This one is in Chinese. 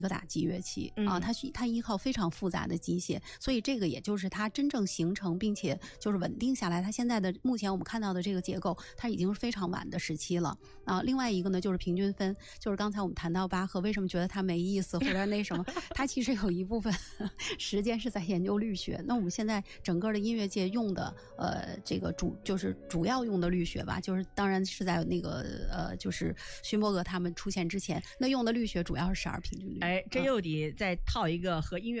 个打击乐器它依靠非常复杂的机械，所以这个也就是它真正形成并且就是稳定下来，它现在的目前我们看到的这个结构，它已经是非常晚的时期了另外一个呢就是平均分，就是刚才我们谈到巴赫为什么觉得他没意思或者那什么，他其实有一部分时间是在研究律学。那我们现在整个的音乐界用的这个就是主要用的律学吧，就是当然是在那个就是勋伯格他们出现之前，那用的律学主要是12平均律。 这又得再套一个和音乐